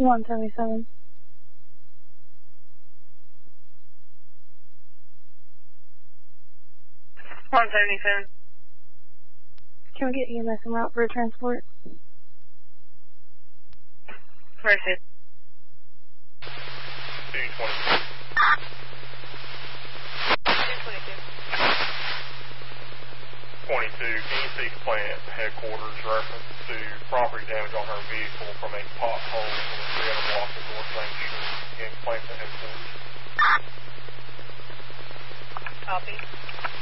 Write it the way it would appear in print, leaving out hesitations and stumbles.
177. Can we get EMS en route for a transport? Where is it? 222. 22, can you seek plant headquarters reference to property damage on her vehicle from a pothole in the 300 block of North Main Street in Plankton headquarters? Copy.